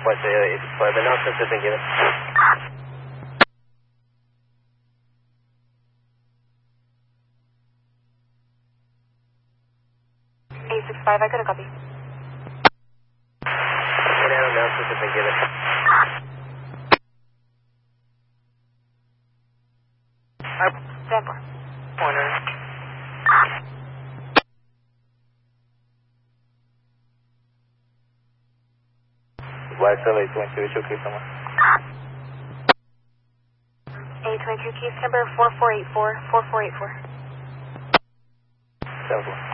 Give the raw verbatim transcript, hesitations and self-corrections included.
point eight five. Announcements have been given. eight six five, I got a copy. And announcements have been given. Stand for. Corner. Y seven eight two two, case number. eight two two, case number four four eight four, four four eight four. seven four.